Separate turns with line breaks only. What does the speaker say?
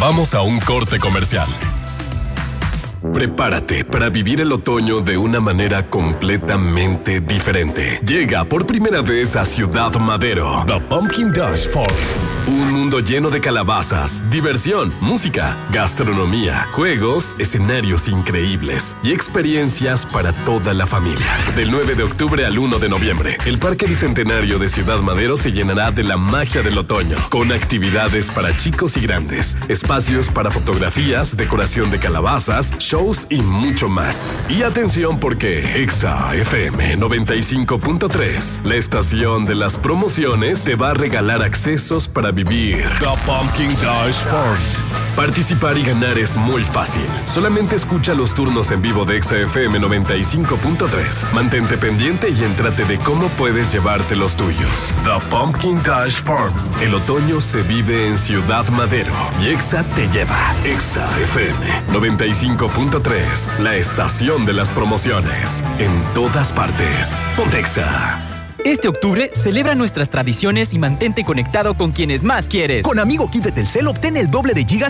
Vamos a un corte comercial. Prepárate para vivir el otoño de una manera completamente diferente. Llega por primera vez a Ciudad Madero, The Pumpkin Dash Farm. Un mundo lleno de calabazas, diversión, música, gastronomía, juegos, escenarios increíbles y experiencias para toda la familia. Del 9 de octubre al 1 de noviembre, el Parque Bicentenario de Ciudad Madero se llenará de la magia del otoño, con actividades para chicos y grandes, espacios para fotografías, decoración de calabazas, shows y mucho más. Y atención porque Exa FM 95.3, la estación de las promociones, te va a regalar accesos para vivir The Pumpkin Dash Farm. Participar y ganar es muy fácil. Solamente escucha los turnos en vivo de Exa FM 95.3. Mantente pendiente y entrate de cómo puedes llevarte los tuyos. The Pumpkin Dash Farm. El otoño se vive en Ciudad Madero y Exa te lleva. Exa FM 95.3, la estación de las promociones. En todas partes. Ponte Exa.
Este octubre, celebra nuestras tradiciones y mantente conectado con quienes más quieres.
Con Amigo Kit de Telcel, obtén el doble de gigas